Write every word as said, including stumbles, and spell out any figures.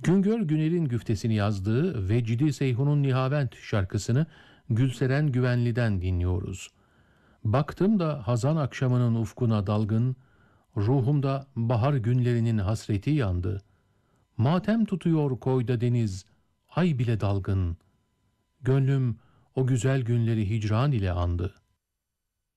Güngör Güner'in güftesini yazdığı Vecdi Seyhun'un Nihavent şarkısını Gülseren Güvenli'den dinliyoruz. Baktım da hazan akşamının ufkuna dalgın, ruhumda bahar günlerinin hasreti yandı. Matem tutuyor koyda deniz, ay bile dalgın. Gönlüm o güzel günleri hicran ile andı.